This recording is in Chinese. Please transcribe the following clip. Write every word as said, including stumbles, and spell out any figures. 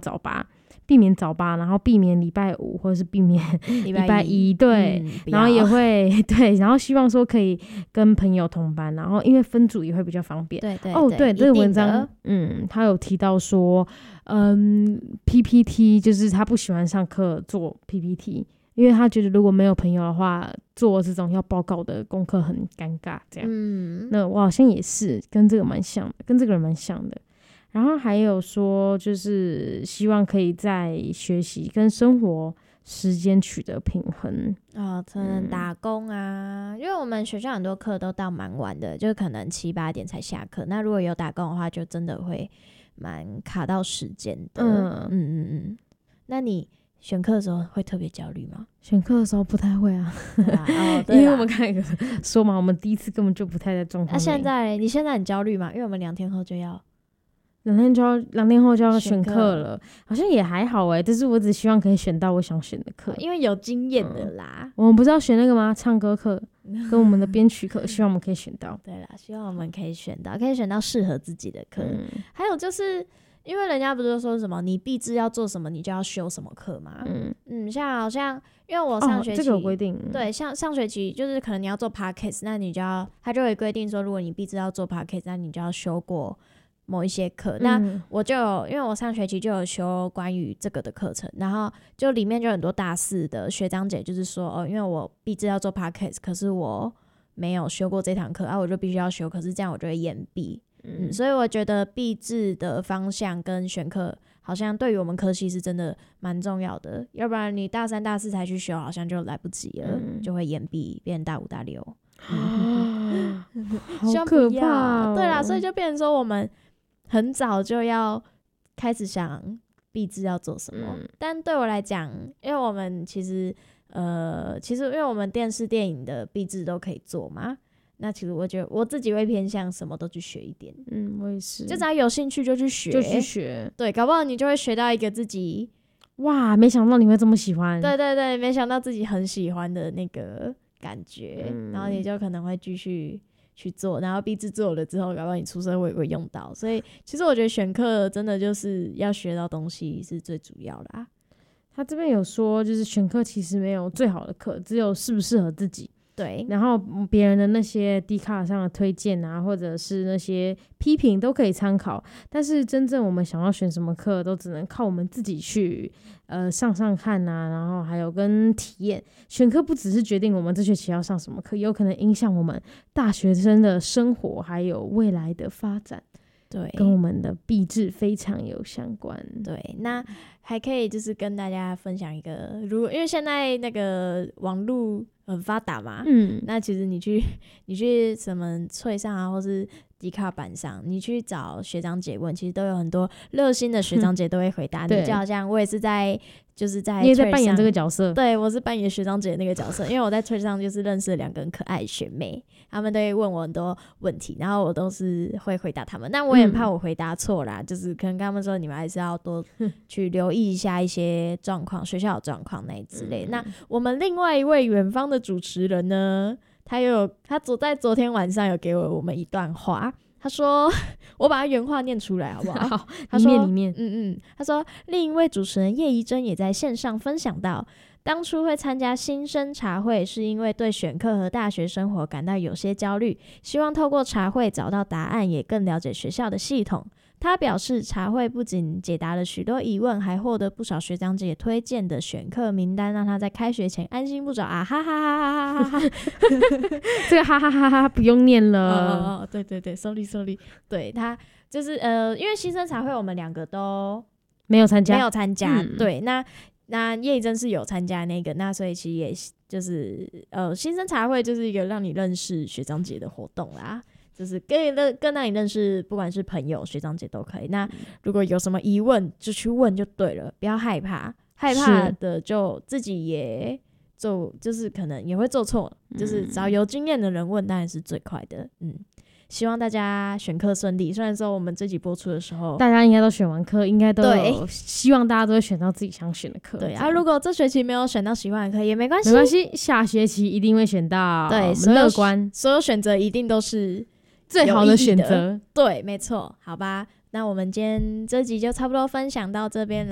早八，避免早八，然后避免礼拜五或者是避免礼拜一，对、嗯，然后也会对，然后希望说可以跟朋友同班，然后因为分组也会比较方便。 对对哦，对，这个文章，嗯，他有提到说，嗯 ，P P T 就是他不喜欢上课做 P P T。因为他觉得如果没有朋友的话，做这种要报告的功课很尴尬，这样。嗯，那我好像也是跟这个蛮像的，跟这个人蛮像的。然后还有说，就是希望可以在学习跟生活时间取得平衡。 哦，可能打工啊、嗯，因为我们学校很多课都到蛮晚的，就可能七八点才下课。那如果有打工的话，就真的会蛮卡到时间的。嗯嗯嗯嗯，那你选课的时候会特别焦虑吗？ 选课的时候不太会啊， 啊哦、 因为我们刚才说嘛，我们第一次根本就不太在状况内。 那、啊、现在你现在很焦虑吗？因为我们两天后就要， 两天就要两天后就要选课了，好像也还好哎、欸，但是我只希望可以选到我想选的课、 哦，因为有经验的啦、嗯。 我们不是要选那个吗？唱歌课跟我们的编曲课，希望我们可以选到。 对啦，希望我们可以选到，可以选到适合自己的课、嗯。还有就是。因为人家不是说什么你毕制要做什么你就要修什么课嘛，嗯嗯，像好像因为我上学期、 哦、这个有规定、 嗯，对，像上学期就是可能你要做 podcast， 那你就要他就会规定说，如果你毕制要做 podcast， 那你就要修过某一些课、嗯。那我就有因为我上学期就有修关于这个的课程，然后就里面就很多大四的学长姐就是说，哦，因为我毕制要做 podcast， 可是我没有修过这堂课，啊，我就必须要修，可是这样我就会延毕。嗯，所以我觉得毕制的方向跟选课好像对于我们科系是真的蛮重要的，要不然你大三大四才去修好像就来不及了、嗯、就会延毕变大五大六、 嗯、好可怕、哦、 对啦，所以就变成说我们很早就要开始想毕制要做什么、嗯、但对我来讲，因为我们其实呃，其实因为我们电视电影的毕制都可以做嘛，那其实我觉得我自己会偏向什么都去学一点， 嗯，我也是， 就只要有兴趣就去学， 就去学， 对，搞不好你就会学到一个自己， 哇，没想到你会这么喜欢， 对对对，没想到自己很喜欢的那个感觉，嗯、然后你就可能会继续去做，然后毕制做了之后，搞不好你出社会会用到，所以其实我觉得选课真的就是要学到东西是最主要的啊。 他这边有说，就是选课其实没有最好的课，只有适不适合自己。 对， 然后别人的那些 D 卡上的推荐啊，或者是那些批评都可以参考，但是真正我们想要选什么课，都只能靠我们自己去呃上上看啊，然后还有跟体验。选课不只是决定我们这学期要上什么课，有可能影响我们大学生的生活，还有未来的发展。 对， 跟我们的毕制非常有相关。 对，那还可以就是跟大家分享一个，如果因为现在那个网络很发达嘛，嗯，那其实你去你去什么脆上啊，或是迪卡板上，你去找学长姐问，其实都有很多热心的学长姐都会回答你。就好像我也是在就是在你也在扮演这个角色， 对，我是扮演学长姐的那个角色，因为我在Twitter上就是认识了两个很可爱的学妹，他们都会问我很多问题，然后我都是会回答他们，但我也很怕我回答错啦、嗯，就是可能跟他们说你们还是要多去留意一下一些状况，学校的状况那之类、嗯。那我们另外一位远方的主持人呢，他有他昨在昨天晚上有给我我们一段话。他说我把他原话念出来好不好？ 好，他说里面里面嗯嗯，他说另一位主持人叶怡珍也在线上分享到，当初会参加新生茶会是因为对选课和大学生活感到有些焦虑，希望透过茶会找到答案，也更了解学校的系统。他表示茶会不仅解答了许多疑问，还获得不少学长姐推荐的选课名单，让他在开学前安心不着啊哈哈哈哈哈哈这个哈哈哈哈不用念了哦哦哦对对对 sorry sorry 对，他就是呃因为新生茶会我们两个都没有参加没有参加、嗯、对，那那叶真是有参加那个，那所以其实也就是呃新生茶会就是一个让你认识学长姐的活动啦，就是更更让你认识不管是朋友学长姐都可以。那如果有什么疑问就去问就对了，不要害怕，害怕的就自己也做，就是可能也会做错、嗯、就是找有经验的人问当然是最快的。嗯，希望大家选课顺利，虽然说我们这集播出的时候大家应该都选完课，应该都有希望大家都会选到自己想选的课。 对啊，如果这学期没有选到喜欢的课也没关系， 没关系，下学期一定会选到。 对， 我们乐观， 所有选择一定都是最好的选择。 对，没错。好吧，那我们今天这集就差不多分享到这边了。